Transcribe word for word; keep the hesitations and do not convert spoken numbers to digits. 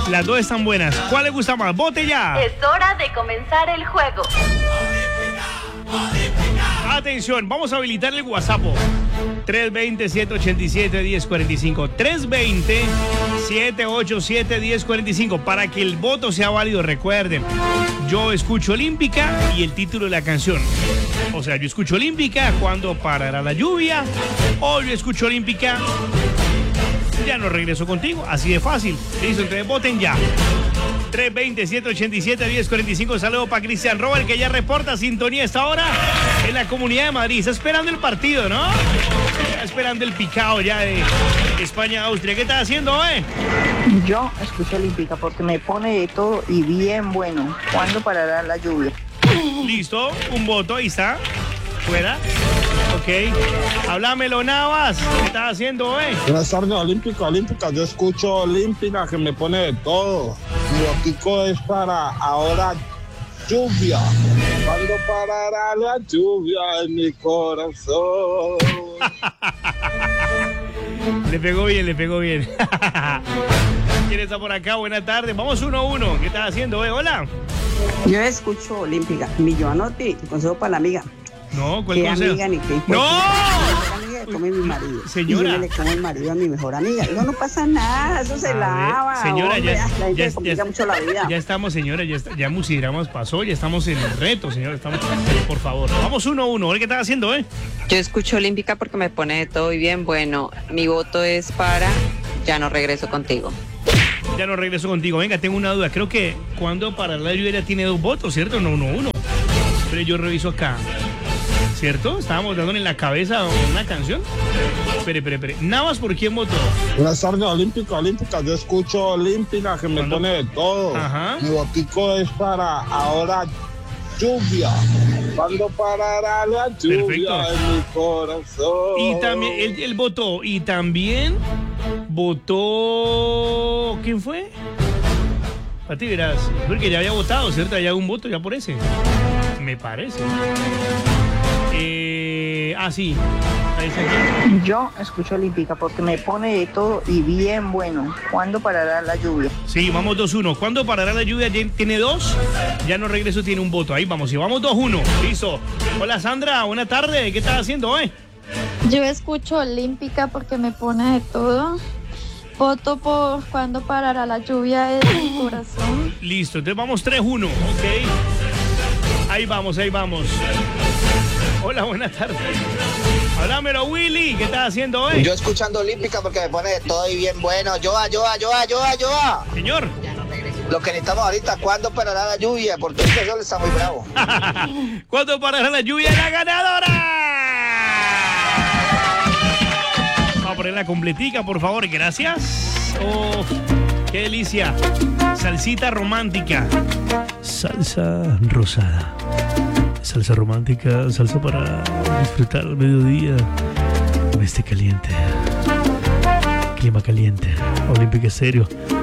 Las dos están buenas. ¿Cuál le gusta más? ¡Vote ya! Es hora de comenzar el juego. Atención, vamos a habilitar el WhatsApp. tres dos cero, siete ocho siete, uno cero cuatro cinco. tres dos cero, siete ocho siete, uno cero cuatro cinco. Para que el voto sea válido, recuerden, yo escucho Olímpica y el título de la canción. O sea, yo escucho Olímpica, ¿cuándo parará la lluvia? O yo escucho Olímpica, ya no regreso contigo. Así de fácil. Listo, entonces voten ya. tres dos cero, siete ocho siete, uno cero cuatro cinco. Saludos para Cristian Robert, que ya reporta sintonía a esta hora en la Comunidad de Madrid. Está esperando el partido, ¿no? Está esperando el picado ya de España-Austria. ¿Qué estás haciendo, eh? Yo escucho Olímpica porque me pone de todo y bien bueno. ¿Cuándo parará la lluvia? Listo, un voto, ahí está. Fuera. Ok. Háblamelo, Navas. ¿Qué estás haciendo, eh? Buenas tardes, Olímpica, Olímpica. Yo escucho Olímpica, que me pone de todo. Mi botico es para ahora lluvia. ¿Cuándo parará la lluvia en mi corazón? Le pegó bien, le pegó bien. ¿Quién está por acá? Buenas tardes. Vamos uno a uno. ¿Qué estás haciendo, eh? Hola. Yo escucho Olímpica. Millanotti, consejo para la amiga. No, ¿cuál ¿Qué consejo? amiga ni qué? ¡No! La amiga le come mi marido. Señora. Y yo le como el marido a mi mejor amiga. Eso no pasa nada, eso se A ver, lava. señora, hombre. ya, La gente ya, se complica ya- mucho la vida. ya estamos, señora, ya, está, ya Musidramas pasó, ya estamos en el reto, señora. Estamos, por favor, vamos uno a uno. ¿Qué estás haciendo, eh? Yo escucho Olímpica porque me pone de todo y bien bueno. Mi voto es para Ya no regreso contigo. Ya no regreso contigo. Venga, tengo una duda. Creo que cuando para la lluvia tiene dos votos, ¿cierto? No, uno, uno. Pero yo reviso acá. ¿Cierto? Estábamos dándole en la cabeza una canción. Espere, espere, espere. Navas, ¿por quién votó? Buenas tardes, Olímpica, Olímpica. Yo escucho Olímpica, que me ¿Cuándo? pone de todo. Ajá. Mi botico es para ahora lluvia. ¿Cuándo parará la lluvia Perfecto. en mi corazón? Y también, él, él votó. Y también votó. ¿Quién fue? A ti verás. Porque ya había votado, ¿cierto? Ya un voto ya por ese. Me parece. Eh, ah, sí. Ahí está aquí. Yo escucho Olímpica porque me pone de todo y bien bueno. ¿Cuándo parará la lluvia? Sí, vamos dos uno. ¿Cuándo parará la lluvia? Ya tiene dos. Ya no regreso, tiene un voto. Ahí vamos. Y vamos dos uno. Listo. Hola, Sandra. Buena tarde. ¿Qué estás haciendo, eh? Yo escucho Olímpica porque me pone de todo. Voto por cuando parará la lluvia en mi corazón. Listo. Entonces vamos tres uno. Ok. Ahí vamos, ahí vamos. Hola, buenas tardes. Háblamelo, Willy. ¿Qué estás haciendo, eh? Yo escuchando Olímpica porque me pone de todo y bien bueno. Yoa, yoa, yoa, yoa, yoa. Señor. Lo que necesitamos ahorita, ¿cuándo parará la lluvia? Porque este sol está muy bravo. ¿Cuándo parará la lluvia? ¡La ganadora! Vamos a ponerla completica, por favor. Gracias. Oh, qué delicia. Salsita romántica. Salsa rosada. Salsa romántica, salsa para disfrutar al mediodía. Este caliente. Clima caliente. Olímpica Estéreo.